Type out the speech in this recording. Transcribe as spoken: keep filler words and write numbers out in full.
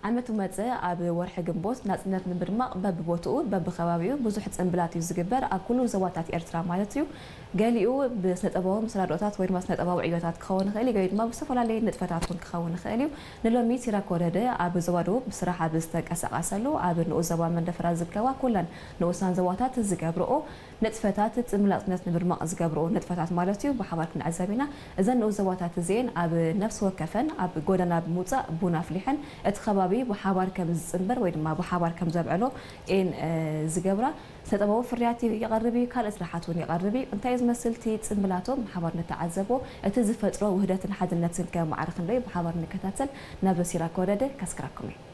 عمت ومتى أب ورح جنبوس ناس نت نبرمق باب بوتو باب خبابيو بزوج تنبلاتي زجبر أكلو زواتات إرترا مالتيو قاليو بسنة أبوهم سنة روتات وين ما سنة أبوه عيوتات خون خالي قايد ما بصفر عليه نتفتات كون خون خاليو نلومي ترى كورده أب زوارو بصراحة بستك أسق أسلو أب نوزوا من دفراز الكوا كلن نوسان زواتات زجبرو نتفتات تنبلات ناس نبرمق زجبرو نتفتات مالتيو بحوارك نعزبنا إذا نوزواتات زين أب نفس وكفن أب جودنا بموتى بونا فليحن اتخبابي بحوار كم زنبر وين ما بحوار كم زبعلو إن زجبرة ستبغوا فرياتي يقربي كان إسراحاتون يقربي أنت إذا مسلتي تنبلاتهم بحوار نتعذبوا اتزفترو وهدات حد النتسن كمعرخن لي بحوار نكتاتن نبسيرا كورده كسكراكمي